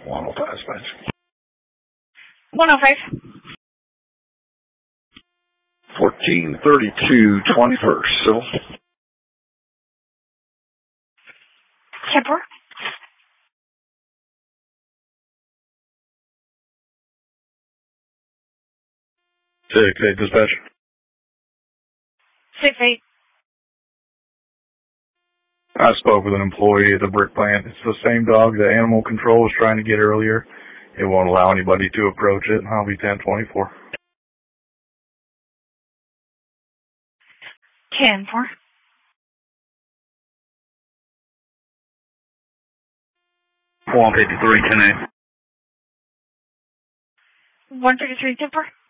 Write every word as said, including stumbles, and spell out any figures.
one oh five, Spence. one oh five. fourteen thirty-two twenty-first, civil. ten four. six eight, dispatch. six eight. I spoke with an employee at the brick plant. It's the same dog that animal control was trying to get earlier. It won't allow anybody to approach it. I'll be ten twenty-four. ten four. one fifty-three, ten eight. one fifty-three, ten four.